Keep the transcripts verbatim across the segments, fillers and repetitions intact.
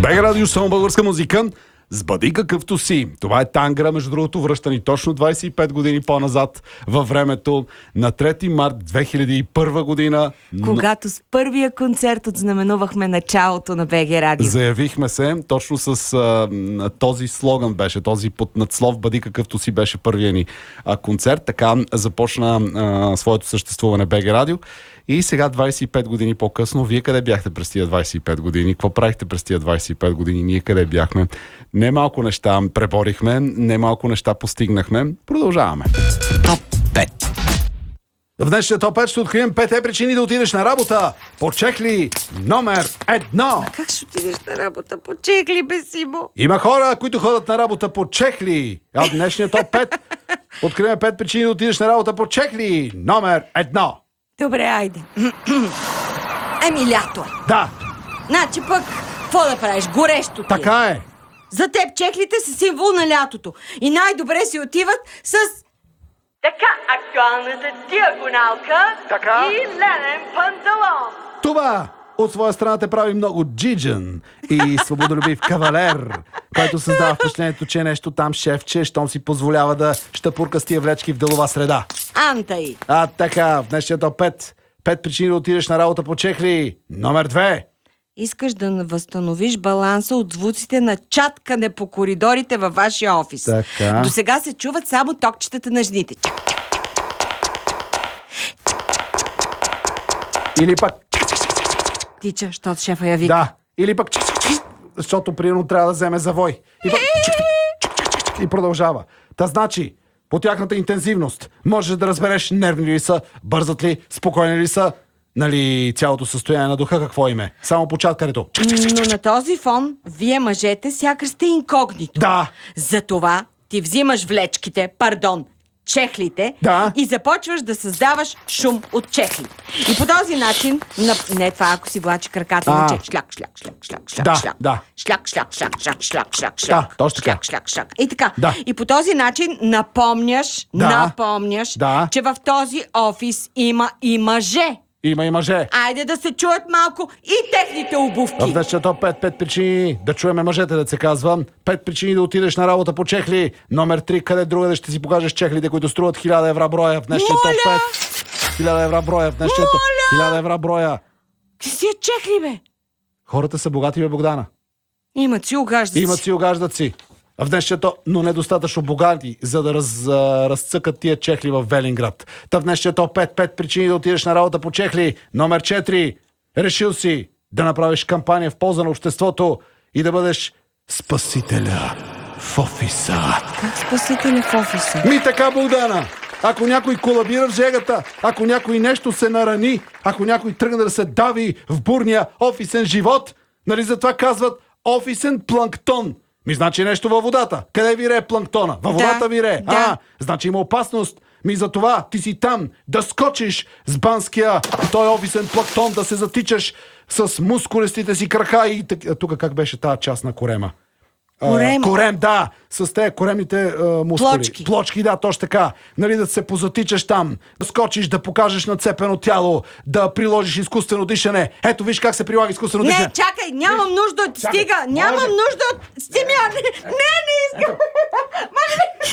БГ Радио, само българска музика. Сбъди какъвто си. Това е Тангра, между другото, връщани точно двадесет и пет години по-назад във времето, на трети март две хиляди и първа година. Когато с първия концерт отзнаменувахме началото на БГ Радио. Заявихме се, точно с а, този слоган беше, този под надслов "Бъди какъвто си" беше първия ни а, концерт. Така започна а, своето съществуване БГ Радио. И сега, двадесет и пет години по-късно, вие къде бяхте през тия двадесет и пет години? Какво правихте през тия двадесет и пет години? Ние къде бяхме? Немалко неща преборихме, немалко неща постигнахме. Продължаваме. Топ пет. В днешния топ пет ще открием петте причини да отидеш на работа по чехли номер едно. Как ще отидеш на работа по чехли, бе, Симо? Има хора, които ходят на работа по чехли. А в днешния топ пет откриваме пет причини да отидеш на работа по чехли номер едно. Добре, айде. Еми, лято е. Да, Значи пък, какво да правиш? Горещо ти е. така е. За теб чехлите са символ на лятото. И най-добре си отиват с... Така, актуалната диагоналка Така. и ленен панталон. Това от своя страна те прави много джиджен и свободолюбив кавалер, който създава впечатлението, че е нещо там шефче, щом си позволява да щапурка с тия влечки в делова среда. Антай. А така, в днешния топ пет, пет причини да отидеш на работа по чехли номер две. Искаш да възстановиш баланса от звуците на чаткане по коридорите във вашия офис. Така. До сега се чуват само токчетата на жените. Или пък Тича, защото шефа я вика. да, или пък защото примерно трябва да вземе завой. И пък и продължава. Та значи, по тяхната интензивност можеш да разбереш нервни ли са, бързат ли, спокойни ли са, нали, цялото състояние на духа какво им е. Само по чаткането. Но на този фон, вие мъжете сякаш сте инкогнито. Да. Затова ти взимаш влечките, пардон, чехлите, Да. и започваш да създаваш шум от чехли. И по този начин, на... не това ако си влачи краката на А. чех, шляк, шляк, шляк, шляк, шляк, Да, шляк, да. шляк, шляк, шляк, шляк, шляк, шляк, Да, шляк, точно така. шляк, шляк, шляк. И така. Да. И по този начин напомняш, Да. напомняш, Да. че в този офис има и мъже. Има и мъже. Айде да се чуят малко и техните обувки. В днешния топ пет, пет причини да чуеме мъжете, да се казва. Пет причини да отидеш на работа по чехли. Номер три, къде другаде ще си покажеш чехлите, които струват хиляда евро броя. В днешния топ Моля! пет. хиляда евро броя. В днешния топ. хиляда евро броя. Ти си я чехли, бе. Хората са богати, бе, Богдана. Имат си, огаждат Имат си. си, огаждат си. В днешния топ, но недостатъчно богати, за да раз, а, разцъкат тия чехли в Велинград. Та в днешния топ пет, пет причини да отидеш на работа по чехли. Номер четири. Решил си да направиш кампания в полза на обществото и да бъдеш спасителя в офиса. Как спасителя в офиса? Ми така, Богдана. Ако някой колабира в жегата, ако някой нещо се нарани, ако някой тръгне да се дави в бурния офисен живот, нали затова казват офисен планктон. Ми значи нещо във водата. Къде вирее планктона? Във Да, водата вирее. да. А, значи има опасност. Ми за това ти си там да скочиш с банския той офисен планктон, да се затичаш с мускулестите си крака и так- тук как беше тази част на корема? А, Корем. корем, да, с тези коремните а, мускули. Плочки. Плочки, да, точно така. Нали, да се позатичаш там, да скочиш, да покажеш нацепено тяло, да приложиш изкуствено дишане. Ето, виж как се прилага изкуствено дишане. Не, чакай, нямам нужда от... Чакай, Стига, нямам може. нужда от... Стимян! Не, не искам! Ма не...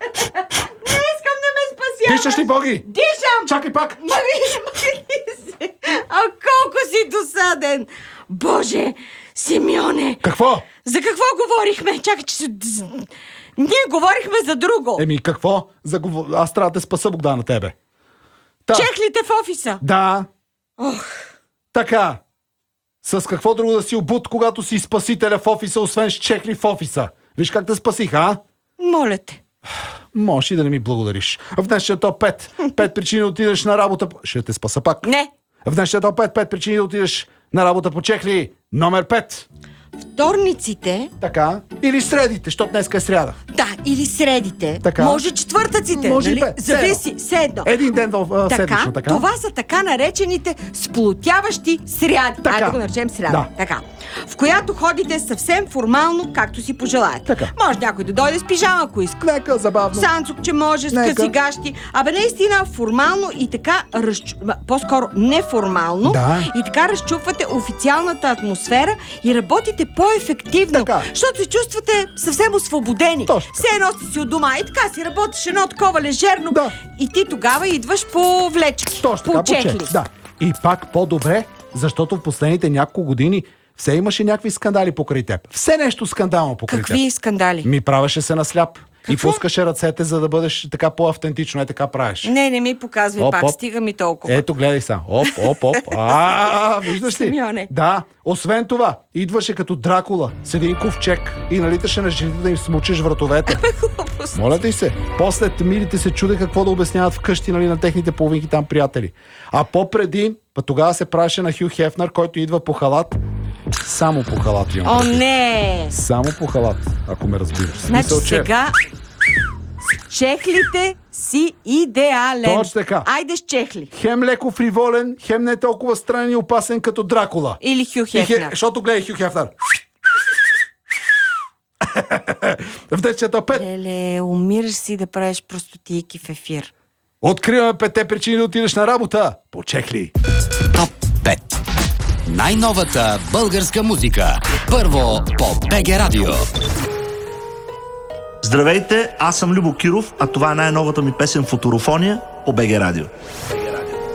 Не искам да ме спасяваш! Дишаш ли, Боги? Дишам! Чакай пак. Ма ви, ма ви си! А колко си досаден! Боже, Симеоне! Какво? За какво говорихме? Чакай, че се... Ние говорихме за друго. Еми, какво? За... гов- Аз трябва да те спаса, Богдан, на тебе. Та, Чехлите в офиса. да, Ох, така. С какво друго да си обут, когато си спасителя в офиса, освен с чехли в офиса? Виж как те спасих, а? моля те. Можеш и да не ми благодариш. В днешния топ пет, пет причини да отидеш на работа... по- Ще те спаса пак. Не. В днешния топ пет, пет причини да отидеш на работа по чехли. Номер пет. Вторниците, Така. Или средите, защото днеска е сряда. да, или средите, Така. може четвъртъците, Може и нали? пет. Зависи, седно. Един ден в а, Така, седмично, така. това са така наречените сплотяващи сряди. Така. Айде да го наречем сряда. Да. Така. В която ходите съвсем формално, както си пожелаете. Така. Може някой да дойде с пижама, ако иска. Нека, забавно. Санцук, че може, с Нека. къси гащи. Абе, наистина формално и така, разчу... ма, по-скоро неформално. Да. И така разчупвате официалната атмосфера и работите по по-ефективно, Така. защото се чувствате съвсем освободени. Точно. Все едно сте си у дома и така си работиш едно такова лежерно. Да. И ти тогава идваш по влечки, Точно по така, по чекли. чек. Да. И пак по-добре, защото в последните няколко години все имаше някакви скандали покрай теб. Все нещо скандално покрай теб. Какви скандали? Ми правеше се на сляп. И Какво? пускаше ръцете, за да бъдеш така по-автентично. Е, така правиш. Не, не ми показвай Оп, пак, оп. стига ми толкова. Ето, гледай сега. Оп, оп, оп. А, виждаш ли? Симеоне. Да. Освен това, идваше като Дракула с един ковчег и налиташе на жените да им смучиш вратовете. Моля ти се. После милите се чуде какво да обясняват вкъщи, нали, на техните половинки там приятели. А по-преди, па тогава се правеше на Хю Хефнер, който идва по халат. Само по халат имам. О, предвид. не! Само по халат, ако ме разбираш. В Значи смисъл, че- сега с чехлите си идеален. Точно така. Айде с чехли. Хем леко фриволен, хем не толкова странен и опасен като Дракула. Или Хю И Хе- Хефнер. Защото гледай Хю Хефнер. В дечета пет. Леле, умираш си да правиш простотийки в ефир. Откриваме петте причини да отидеш на работа. Почекли. Топ пет. Най-новата българска музика. Първо по БГ Радио. Здравейте, аз съм Любо Киров, а това е най-новата ми песен "Футурофония" по БГ Радио.